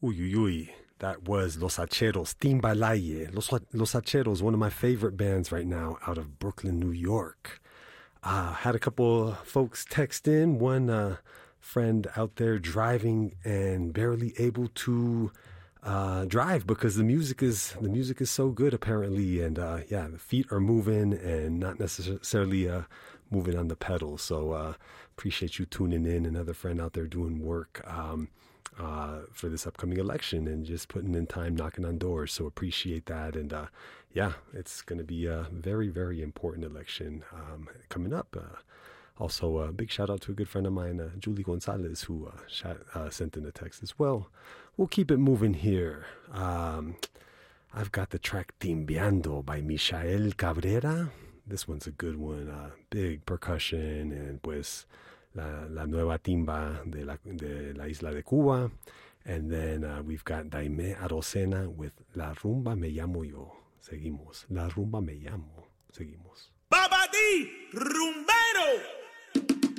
Uy, uy, uy. That was Los Hacheros, Timbalaye. Los Hacheros, one of my favorite bands right now out of Brooklyn, New York. Had a couple folks text in. One friend out there driving and barely able to drive because the music is so good apparently, and the feet are moving and not necessarily moving on the pedals. So appreciate you tuning in. Another friend out there doing work for this upcoming election and just putting in time knocking on doors. So appreciate that. And it's going to be a very, very important election coming up. Also, a big shout out to a good friend of mine, Julie Gonzalez, who sent in a text as well. We'll keep it moving here. I've got the track Timbiando by Michael Cabrera. This one's a good one. Big percussion and pues la nueva timba de la isla de Cuba. And then we've got Daime Arocena with La Rumba Me Llamo Yo. Seguimos. La Rumba Me Llamo. Seguimos. Babadi Rumbero.